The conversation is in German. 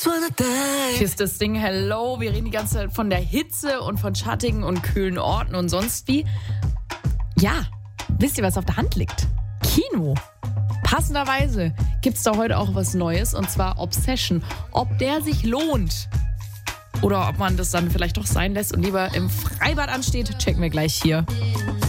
Hier ist das Ding Hello. Wir reden die ganze Zeit von der Hitze und von schattigen und kühlen Orten und sonst wie. Ja, wisst ihr, was auf der Hand liegt? Kino. Passenderweise gibt es da heute auch was Neues, und zwar Obsession. Ob der sich lohnt oder ob man das dann vielleicht doch sein lässt und lieber im Freibad ansteht, checken wir gleich hier.